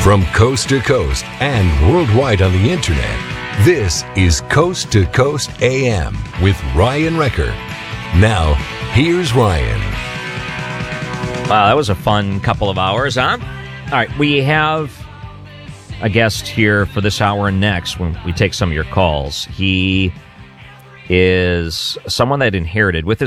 From coast to coast and worldwide on the internet, this is Coast to Coast AM with Ryan Wrecker. Now, here's Ryan. Wow, that was a fun couple of hours, huh? All right, we have a guest here for this hour and next when we take some of your calls. He is someone that inherited with his